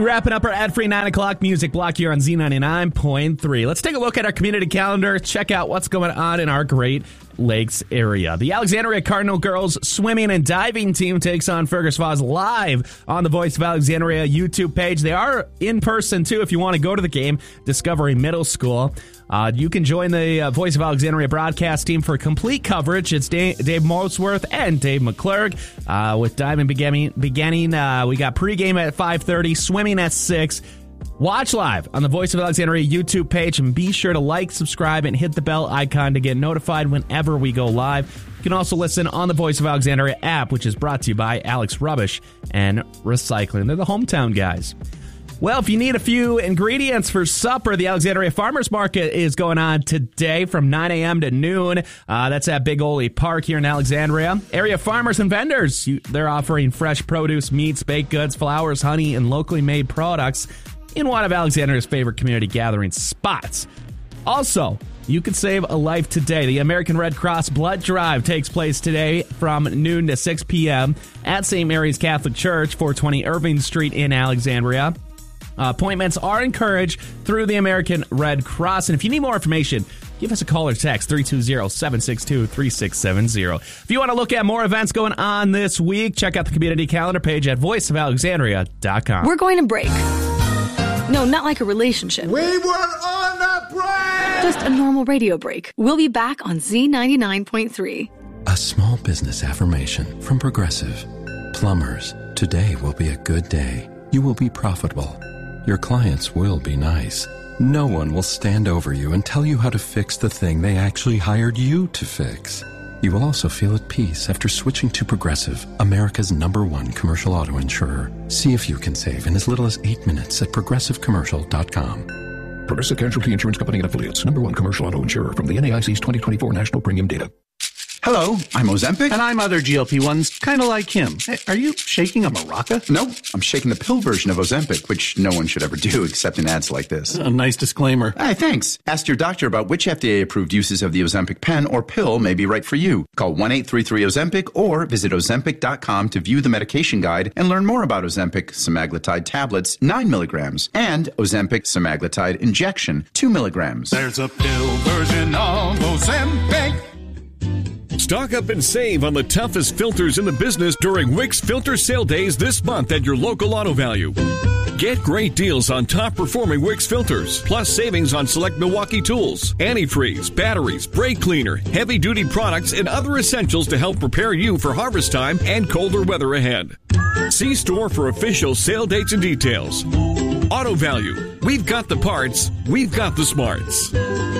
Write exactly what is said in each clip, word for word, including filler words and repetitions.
Wrapping up our ad-free nine o'clock music block here on Z ninety-nine point three. Let's take a look at our community calendar, check out what's going on in our Great Lakes area. The Alexandria Cardinal girls swimming and diving team takes on Fergus Falls live on the Voice of Alexandria YouTube page. They are in person, too, if you want to go to the game. Discovery Middle School. Uh, you can join the uh, Voice of Alexandria broadcast team for complete coverage. It's Dave, Dave Molesworth and Dave McClurg. Uh, with diving beginning, beginning uh, we got pregame at five thirty, swimming at six. Watch live on the Voice of Alexandria YouTube page, and be sure to like, subscribe, and hit the bell icon to get notified whenever we go live. You can also listen on the Voice of Alexandria app, which is brought to you by Alex Rubbish and Recycling. They're the hometown guys. Well, if you need a few ingredients for supper, the Alexandria Farmers Market is going on today from nine a.m. to noon. Uh, that's at Big Ole Park here in Alexandria. Area farmers and vendors, you, they're offering fresh produce, meats, baked goods, flowers, honey, and locally made products in one of Alexandria's favorite community gathering spots. Also, you can save a life today. The American Red Cross Blood Drive takes place today from noon to six p.m. at Saint Mary's Catholic Church, four twenty Irving Street in Alexandria. Uh, appointments are encouraged through the American Red Cross. And if you need more information, give us a call or text three two zero, seven six two, three six seven zero. If you want to look at more events going on this week, check out the community calendar page at voice of alexandria dot com. We're going to break. No, not like a relationship. We were on a break! Just a normal radio break. We'll be back on Z ninety-nine point three. A small business affirmation from Progressive. Plumbers, today will be a good day. You will be profitable. Your clients will be nice. No one will stand over you and tell you how to fix the thing they actually hired you to fix. You will also feel at peace after switching to Progressive, America's number one commercial auto insurer. See if you can save in as little as eight minutes at progressive commercial dot com. Progressive Casualty Insurance Company and Affiliates, number one commercial auto insurer from the N A I C's twenty twenty-four National Premium Data. Hello, I'm Ozempic. And I'm other G L P ones, kind of like him. Hey, are you shaking a maraca? No, I'm shaking the pill version of Ozempic, which no one should ever do except in ads like this. A nice disclaimer. Hey, thanks. Ask your doctor about which F D A-approved uses of the Ozempic pen or pill may be right for you. Call one eight three three Ozempic or visit ozempic dot com to view the medication guide and learn more about Ozempic semaglutide tablets, nine milligrams, and Ozempic semaglutide injection, two milligrams. There's a pill version of Ozempic. Stock up and save on the toughest filters in the business during Wix Filter Sale Days this month at your local Auto Value. Get great deals on top-performing Wix filters, plus savings on select Milwaukee tools, antifreeze, batteries, brake cleaner, heavy-duty products, and other essentials to help prepare you for harvest time and colder weather ahead. See store for official sale dates and details. Auto Value. We've got the parts. We've got the smarts.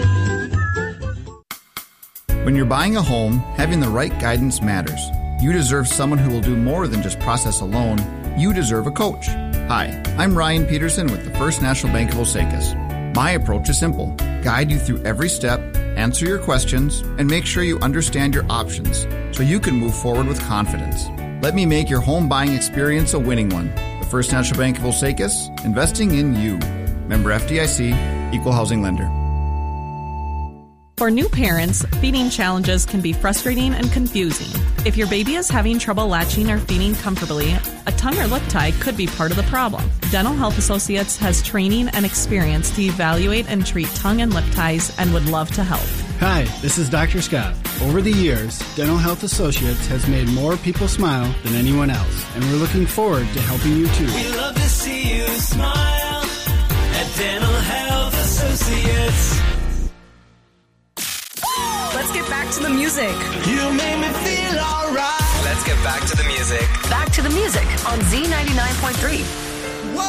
When you're buying a home, having the right guidance matters. You deserve someone who will do more than just process a loan. You deserve a coach. Hi, I'm Ryan Peterson with the First National Bank of Osakis. My approach is simple. Guide you through every step, answer your questions, and make sure you understand your options so you can move forward with confidence. Let me make your home buying experience a winning one. The First National Bank of Osakis, investing in you. Member F D I C, Equal Housing Lender. For new parents, feeding challenges can be frustrating and confusing. If your baby is having trouble latching or feeding comfortably, a tongue or lip tie could be part of the problem. Dental Health Associates has training and experience to evaluate and treat tongue and lip ties and would love to help. Hi, this is Doctor Scott. Over the years, Dental Health Associates has made more people smile than anyone else, and we're looking forward to helping you too. We love to see you smile at Dental Health Associates. Let's get back to the music. You made me feel alright. Let's get back to the music. Back to the music on Z ninety-nine point three. Whoa.